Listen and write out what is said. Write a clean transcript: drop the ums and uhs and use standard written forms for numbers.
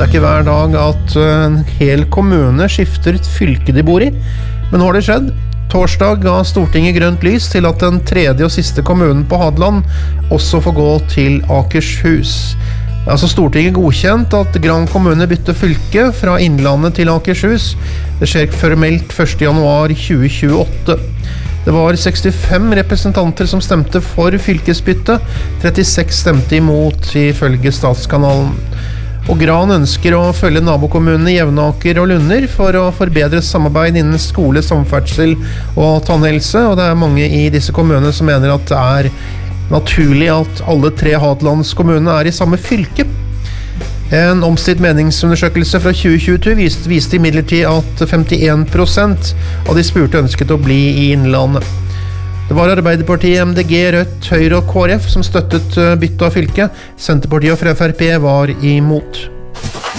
Det ikke hver dag at en hel kommune skifter et fylke de bor i, men nå har det skjedd. Torsdag ga Stortinget grønt lys til at den tredje og siste kommunen på Hadeland også får gå til Akershus. Altså Stortinget godkjent at Gran kommune bytter fylke fra Innlandet til Akershus. Det skjer formelt 1. januar 2028. Det var 65 representanter som stemte for fylkesbytte, 36 stemte imot ifølge Statskanalen. Og Gran ønsker å følge nabokommunene Jevnaker og Lunder for å forbedre samarbeid innen skole, samferdsel og tannhelse, og det mange i disse kommunene som mener at det naturlig at alle 3 Hadelandskommunene i samme fylke. En omstridt meningsundersøkelse fra 2022 viste imidlertid at 51% av de spurte ønsket å bli i Innlandet. Det var Arbeiderpartiet, MDG, Rødt, Høyre og KrF som støttet bytte av fylke. Senterpartiet og Frp var imot.